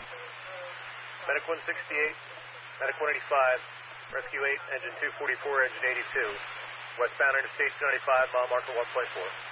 Medic 168, Medic 185, Rescue 8, Engine 244, Engine 82. Westbound Interstate 295, mile marker 1.4.